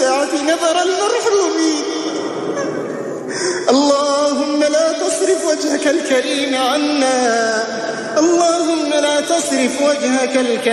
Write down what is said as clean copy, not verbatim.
الساعة نذر المرحومين. اللهم لا تصرف وجهك الكريم عنا، اللهم لا تصرف وجهك الكريم